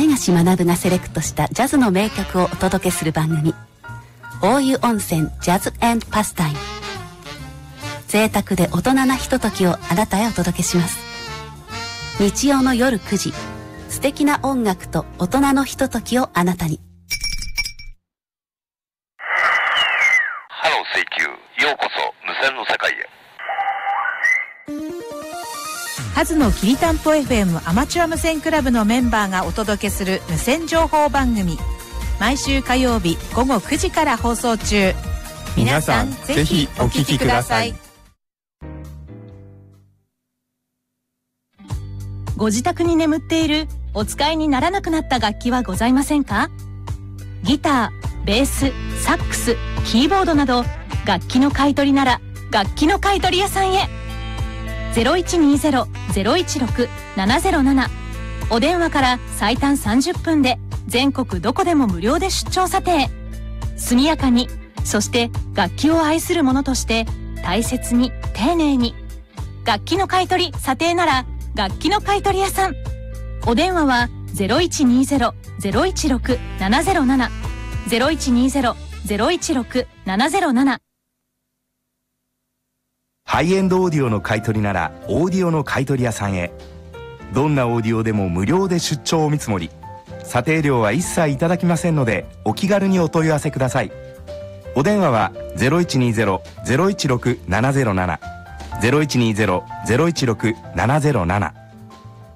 前橋学がセレクトしたジャズの名曲をお届けする番組、大湯温泉ジャズ&パスタイム。贅沢で大人なひとときをあなたへお届けします。日曜の夜9時、素敵な音楽と大人のひとときをあなたに。 ハロー請求、ようこそ無線の世界へ。 ハズのきりたんぽ FM アマチュア無線クラブのメンバーがお届けする無線情報番組、毎週火曜日午後9時から放送中。皆さんぜひお聞きください。 ご自宅に眠っているお使いにならなくなった楽器はございませんか？ギター、ベース、サックス、キーボードなど楽器の買い取りなら楽器の買い取り屋さんへ。 0120-016-707 お電話から最短30分で全国どこでも無料で出張査定。速やかに、そして楽器を愛する者として大切に丁寧に。楽器の買い取り査定なら楽器の買い取り屋さん。お電話は 0120-016-707 0120-016-707。 ハイエンドオーディオの買い取りならオーディオの買い取り屋さんへ。どんなオーディオでも無料で出張お見積もり、査定料は一切いただきませんので、お気軽にお問い合わせください。お電話は 0120-016-707 0120-016-707